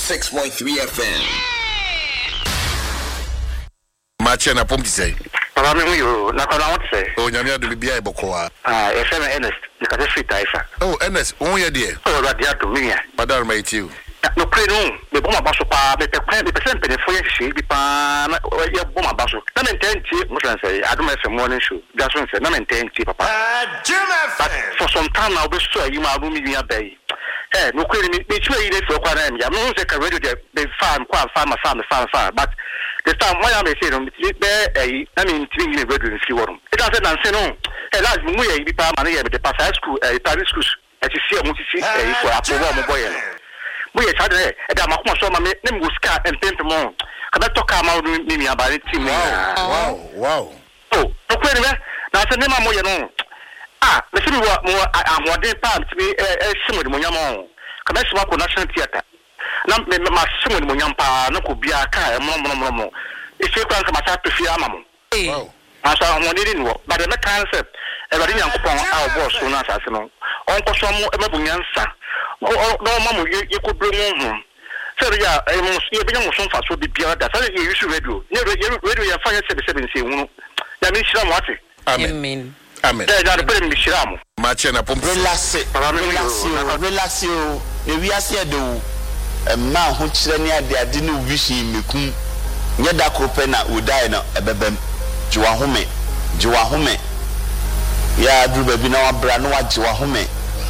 106.3 FM. Match na pompi say. Papa me you na kwa want say. Oh nyame adu bia e bokoa. FM Ernest, you can say Taifa. Oh Ernest, won ye de. Oh radio to me ya. Madam mate you. No pray no, me boma baso pa, me pe percent pe for ye bi pa na ye boma baso. Na me intenti, mo say Adom FM morning show. That's one say na me intenti papa. But for some time now be so you ma me ya bay. Eh no pray me try you for kwa na me. Ya mo say ka radio the farm kwa farm but the time when I say no be I mean 3 years radio in Siworum. It doesn't say no. Eh last mo ye bi pa man ye be the pass school private schools. E ti see mo ti see for apowo mo boy no. We are trying to make sure my name was cat and paint more. Can I talk about me about it? Wow. Oh, okay, now it's a name more, you know. Listen, more, I'm more than part to be a similar Munyamo. Can I smoke on National Theatre? Now, my similar Munyampa, no could be a car, no. If you can't come attack to fear, mamma. Wow. I saw one didn't work, but the concept, everything our boss soon as I know. Uncle Samu, Emabuyansa. No, Mamma, you could bring home. So, yeah, I must be able to fast would be beyond that. I use radio. Radio fire 77. That means I'm watching. Amen. They are putting me Shiram. Match na pompi. Relax you. We are here do a man who chilenia de adinu wishi mekum. Nyeda kopena udai na ebebem. Juwahume. Ya du baby na wabra no wajuwahume.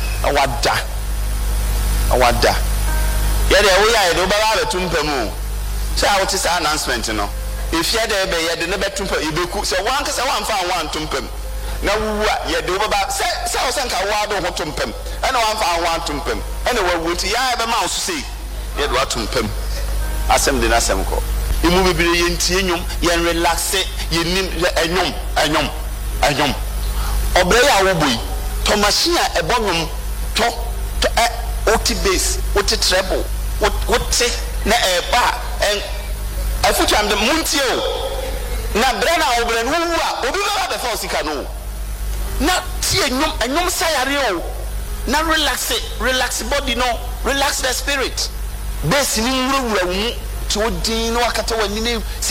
Awada. Yeah, we are the Baba Tumpemu. So I would say announcement, no. If you had the never tumper, you be so one case I found one tumpem. Now, you do about Sanka Wado Tumpem, and one found one tumpem. Anyway, would you have a mouse to see? Yet what tumpem? Assembly Nasemco. You move in Tinium, you relax it, you name a yum. Obey our boy. Thomasia, a bonum, talk to Oti bass, Oti treble, what say, na bar, and I put you on the Muntio. Na Brenna over and who are the first canoe. Not see a num sayario. Now relax body, no, relax the spirit. Best in room to Dino Akata when you